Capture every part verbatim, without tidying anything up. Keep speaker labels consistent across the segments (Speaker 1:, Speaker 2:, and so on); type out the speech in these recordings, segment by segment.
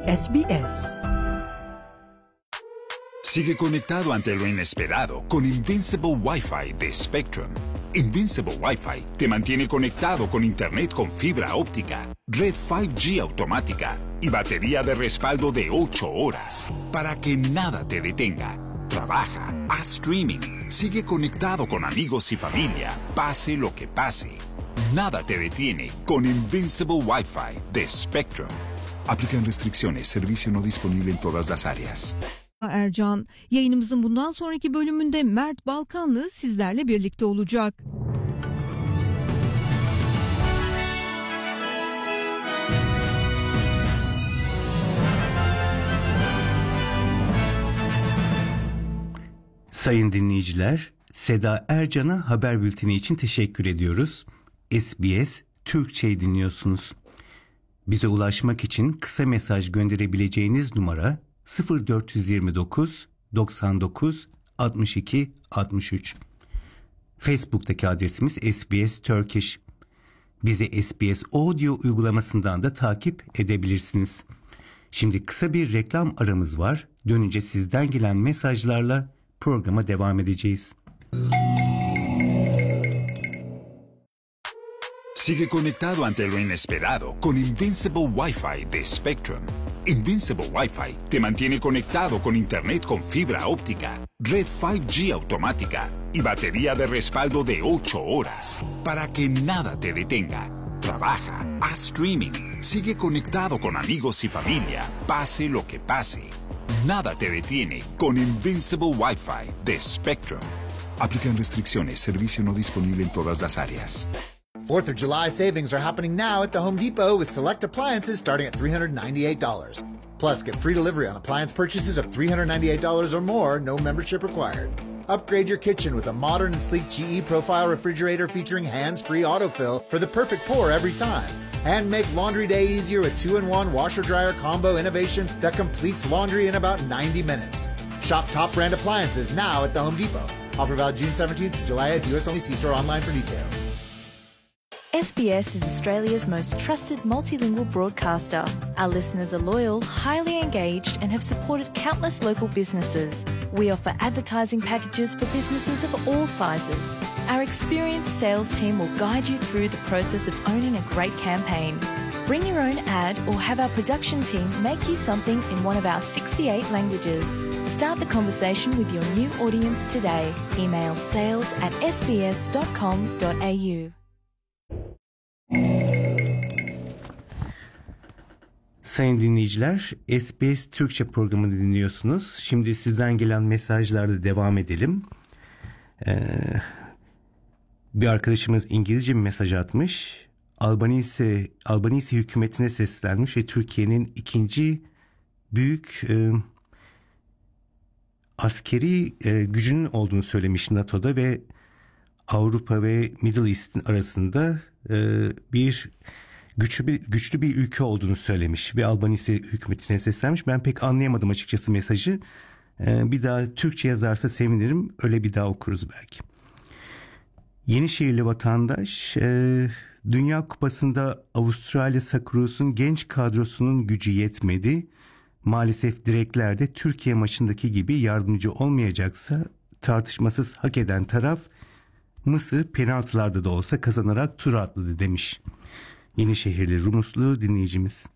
Speaker 1: S B S.
Speaker 2: Sigue conectado ante lo inesperado con Invincible Wi-Fi de Spectrum. Invincible Wi-Fi te mantiene conectado con Internet con fibra óptica, red cinco G automática y batería de respaldo de ocho horas para que nada te detenga. Trabaja, haz streaming, sigue conectado con amigos y familia, pase lo que pase. Nada te detiene con Invincible Wi-Fi de Spectrum. Aplican restricciones, servicio no disponible en todas las áreas.
Speaker 1: Ercan, yayınımızın bundan sonraki bölümünde Mert Balkanlı sizlerle birlikte olacak.
Speaker 3: Sayın dinleyiciler, Seda Ercan'a haber bülteni için teşekkür ediyoruz. S B S Türkçe'yi dinliyorsunuz. Bize ulaşmak için kısa mesaj gönderebileceğiniz numara sıfır dört yirmi dokuz doksan dokuz altmış iki altmış üç. Facebook'taki adresimiz S B S Turkish. Bizi S B S Audio uygulamasından da takip edebilirsiniz. Şimdi kısa bir reklam aramız var. Dönünce sizden gelen mesajlarla programa devam edeceğiz.
Speaker 2: Sigue conectado ante lo inesperado con Invincible Wi-Fi de Spectrum. Invincible Wi-Fi te mantiene conectado con Internet con fibra óptica, red cinco G automática y batería de respaldo de ocho horas para que nada te detenga. Trabaja, haz streaming, sigue conectado con amigos y familia, pase lo que pase. Nada te detiene con Invincible Wi-Fi de Spectrum. Aplican restricciones, servicio no disponible en todas las áreas.
Speaker 4: fourth of July savings are happening now at the Home Depot with select appliances starting at three hundred ninety-eight dollars. Plus, get free delivery on appliance purchases of three hundred ninety-eight dollars or more, no membership required. Upgrade your kitchen with a modern and sleek G E profile refrigerator featuring hands-free autofill for the perfect pour every time. And make laundry day easier with two in one washer-dryer combo innovation that completes laundry in about ninety minutes. Shop top brand appliances now at the Home Depot. Offer valid June seventeenth to July eighth. U S only. See store online for details.
Speaker 5: S B S is Australia's most trusted multilingual broadcaster. Our listeners are loyal, highly engaged, and have supported countless local businesses. We offer advertising packages for businesses of all sizes. Our experienced sales team will guide you through the process of owning a great campaign. Bring your own ad or have our production team make you something in one of our sixty-eight languages. Start the conversation with your new audience today. Email sales at s b s dot com dot a u.
Speaker 3: Sayın dinleyiciler, S B S Türkçe programını dinliyorsunuz. Şimdi sizden gelen mesajlarla devam edelim. Ee, bir arkadaşımız İngilizce bir mesaj atmış. Albanisi, Albanisi hükümetine seslenmiş ve Türkiye'nin ikinci büyük e, askeri e, gücünün olduğunu söylemiş NATO'da ve Avrupa ve Middle East'in arasında e, bir güçlü bir güçlü bir ülke olduğunu söylemiş ve Albanisi hükümetine seslenmiş. Ben pek anlayamadım açıkçası mesajı. E, bir daha Türkçe yazarsa sevinirim. Öyle bir daha okuruz belki. Yenişehirli vatandaş, e, Dünya Kupası'nda Avustralya Socceroos'un genç kadrosunun gücü yetmedi. Maalesef direklerde Türkiye maçındaki gibi yardımcı olmayacaksa tartışmasız hak eden taraf Mısır penaltılarda da olsa kazanarak tur atladı demiş. Yenişehirli Rumuzlu dinleyicimiz.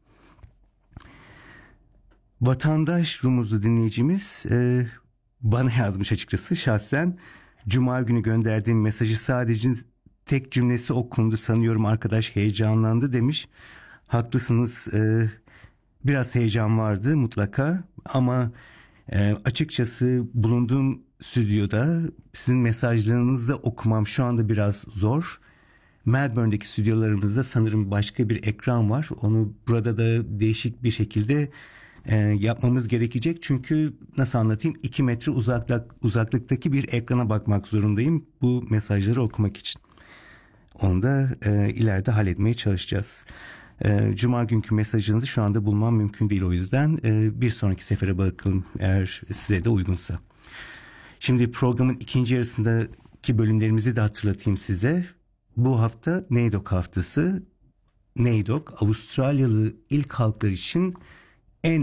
Speaker 3: Vatandaş Rumuzlu dinleyicimiz e, bana yazmış açıkçası şahsen. Cuma günü gönderdiğim mesajı sadece tek cümlesi okundu, sanıyorum arkadaş heyecanlandı demiş. Haklısınız, e, biraz heyecan vardı mutlaka ama e, açıkçası bulunduğum stüdyoda sizin mesajlarınızı okumam şu anda biraz zor. Melbourne'deki stüdyolarımızda sanırım başka bir ekran var. Onu burada da değişik bir şekilde e, yapmamız gerekecek. Çünkü nasıl anlatayım, iki metre uzaklık, uzaklıktaki bir ekrana bakmak zorundayım bu mesajları okumak için. Onu da e, ileride halletmeye çalışacağız. E, Cuma günkü mesajınızı şu anda bulmam mümkün değil, o yüzden e, bir sonraki sefere bakalım eğer size de uygunsa. Şimdi programın ikinci yarısındaki bölümlerimizi de hatırlatayım size. Bu hafta NAIDOC haftası. NAIDOC, Avustralyalı ilk halklar için